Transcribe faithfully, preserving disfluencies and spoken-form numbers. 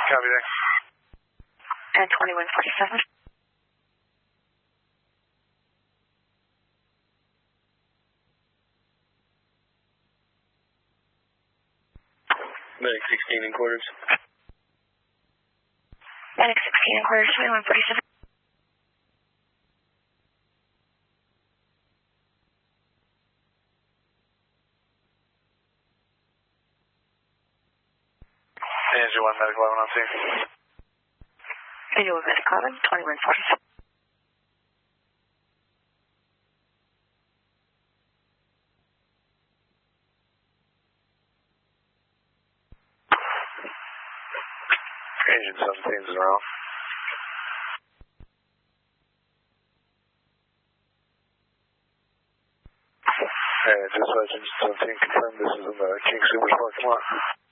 Copy that. And twenty-one forty-seven. Medic sixteen and quarters. Medic sixteen and quarters, twenty-one forty-seven. Angel one, Medic eleven on scene. Angel one, Medic eleven, twenty-one forty-seven. Agent seventeen is around. Uh, just Agent seventeen confirmed this is in the King Soopers parking lot.